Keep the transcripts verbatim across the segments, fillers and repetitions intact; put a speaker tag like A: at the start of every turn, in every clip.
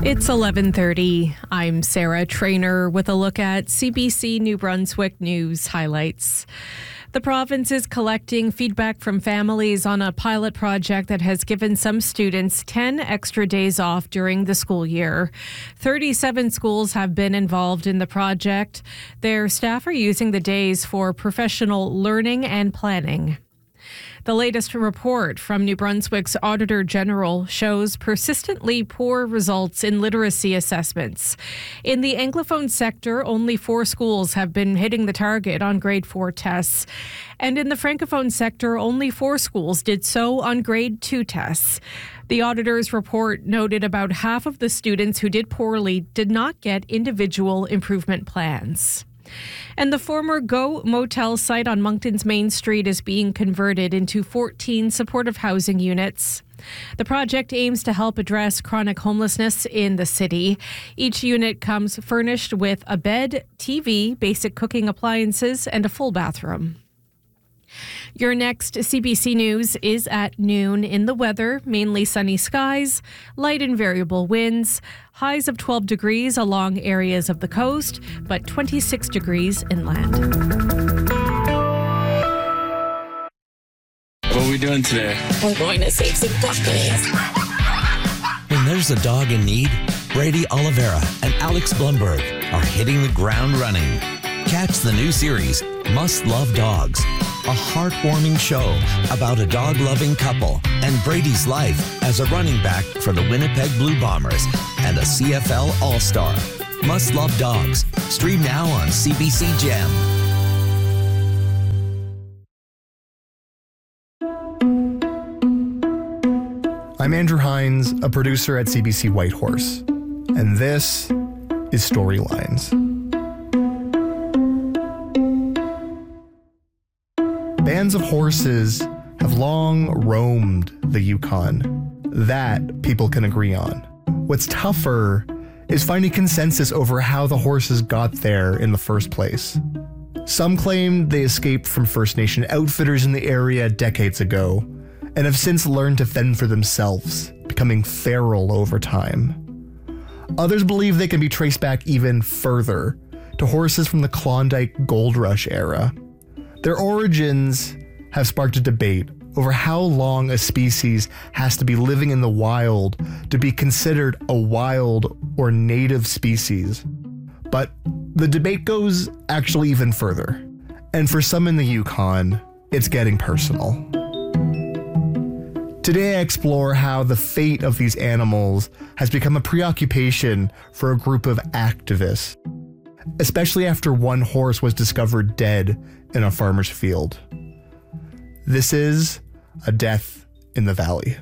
A: It's eleven thirty. I'm Sarah Trainer with a look at C B C New Brunswick News highlights. The province is collecting feedback from families on a pilot project that has given some students ten extra days off during the school year. thirty-seven schools have been involved in the project. Their staff are using the days for professional learning and planning. The latest report from New Brunswick's Auditor General shows persistently poor results in literacy assessments. In the Anglophone sector, only four schools have been hitting the target on grade four tests. And in the Francophone sector, only four schools did so on grade two tests. The auditor's report noted about half of the students who did poorly did not get individual improvement plans. And the former Go Motel site on Moncton's Main Street is being converted into fourteen supportive housing units. The project aims to help address chronic homelessness in the city. Each unit comes furnished with a bed, T V, basic cooking appliances, and a full bathroom. Your next C B C News is at noon. In the weather, mainly sunny skies, light and variable winds, highs of twelve degrees along areas of the coast, but twenty-six degrees inland.
B: What are we doing today?
C: We're going to save some puppies.
D: When there's a dog in need, Brady Oliveira and Alex Blumberg are hitting the ground running. Catch the new series, Must Love Dogs, a heartwarming show about a dog-loving couple and Brady's life as a running back for the Winnipeg Blue Bombers and a C F L All-Star. Must Love Dogs. Stream now on C B C Gem.
E: I'm Andrew Hines, a producer at C B C Whitehorse, and this is Storylines. Bands of horses have long roamed the Yukon. That people can agree on. What's tougher is finding consensus over how the horses got there in the first place. Some claim they escaped from First Nation outfitters in the area decades ago and have since learned to fend for themselves, becoming feral over time. Others believe they can be traced back even further to horses from the Klondike Gold Rush era. Their origins have sparked a debate over how long a species has to be living in the wild to be considered a wild or native species. But the debate goes actually even further. And for some in the Yukon, it's getting personal. Today I explore how the fate of these animals has become a preoccupation for a group of activists, especially after one horse was discovered dead in a farmer's field. This is A Death in the Valley.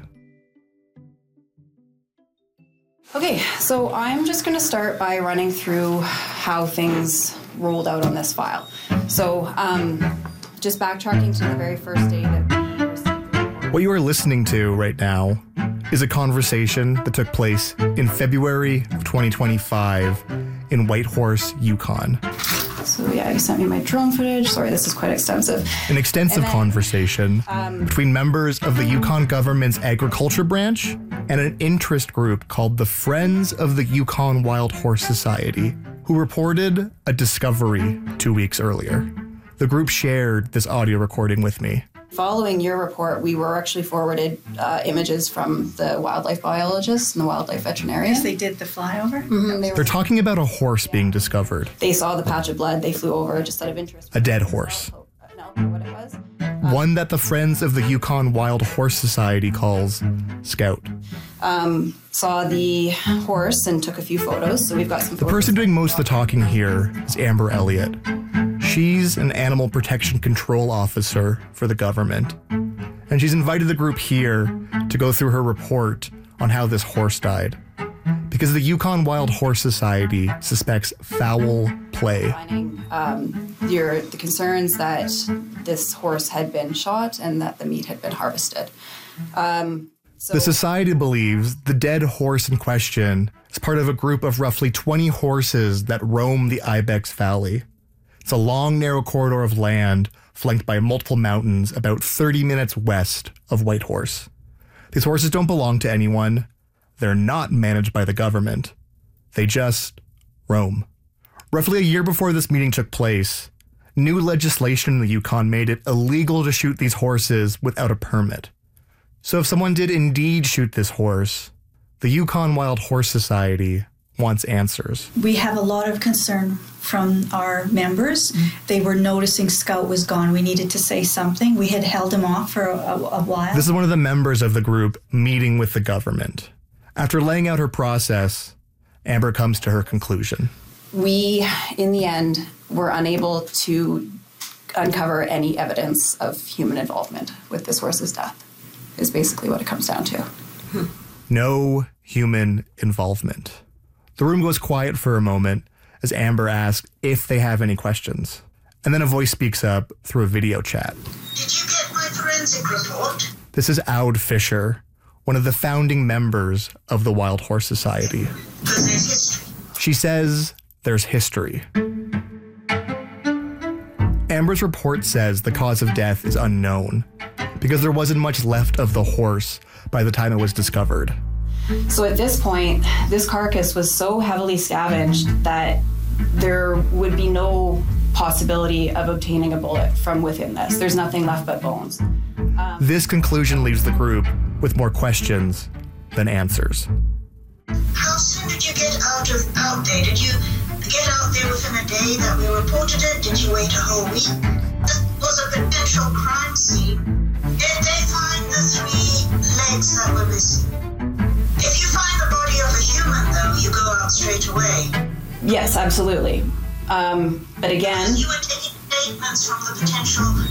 F: Okay, so I'm just going to start by running through how things rolled out on this file. So um, just backtracking to the very first day that we received the report.
E: What you are listening to right now is a conversation that took place in February of twenty twenty-five in Whitehorse, Yukon.
F: So yeah, you sent me my drone footage. Sorry, this is quite extensive.
E: An extensive
F: then,
E: conversation
F: um,
E: between members of the Yukon government's agriculture branch and an interest group called the Friends of the Yukon Wild Horse Society, who reported a discovery two weeks earlier. The group shared this audio recording with me.
F: Following your report, we were actually forwarded uh, images from the wildlife biologists and the wildlife veterinarian.
C: Yes, they did the flyover.
F: Mm-hmm, they
E: They're talking about a horse being discovered.
F: They saw the patch of blood. They flew over just out of interest.
E: A dead horse.
F: No, what it was.
E: One that the Friends of the Yukon Wild Horse Society calls Scout.
F: Um, saw the horse and took a few photos. So we've got some.
E: The person doing most of the talking here is Amber Elliott. She's an animal protection control officer for the government, and she's invited the group here to go through her report on how this horse died, because the Yukon Wild Horse Society suspects foul play.
F: Um, your, the concerns that this horse had been shot and that the meat had been harvested. Um, so
E: the society believes the dead horse in question is part of a group of roughly twenty horses that roam the Ibex Valley. It's a long, narrow corridor of land flanked by multiple mountains about thirty minutes west of Whitehorse. These horses don't belong to anyone. they're not managed by the government. They just roam. Roughly a year before this meeting took place, new legislation in the Yukon made it illegal to shoot these horses without a permit. So if someone did indeed shoot this horse, the Yukon Wild Horse Society wants answers.
B: We have a lot of concern from our members. Mm-hmm. They were noticing Scout was gone. We needed to say something. We had held him off for a, a while.
E: This is one of the members of the group meeting with the government. After laying out her process, Amber comes to her conclusion.
F: We, in the end, were unable to uncover any evidence of human involvement with this horse's death, is basically what it comes down to.
E: Hmm. No human involvement. The room goes quiet for a moment as Amber asks if they have any questions. And then a voice speaks up through a video chat.
G: Did you get my forensic report?
E: This is Aud Fisher, one of the founding members of the Wild Horse Society.
G: Because there's history.
E: She says there's history. Amber's report says the cause of death is unknown because there wasn't much left of the horse by the time it was discovered.
F: So at this point, this carcass was so heavily scavenged that there would be no possibility of obtaining a bullet from within this. There's nothing left but bones. Um,
E: this conclusion leaves the group with more questions than answers.
G: How soon did you get out of out there? Did you get out there within a day that we reported it? Did you wait a whole week? This was a potential crime scene. Did they find the three legs that were missing? If you find the body of a human, though, you go out straight away.
F: Yes, absolutely. Um, but again...
G: You were taking statements from the potential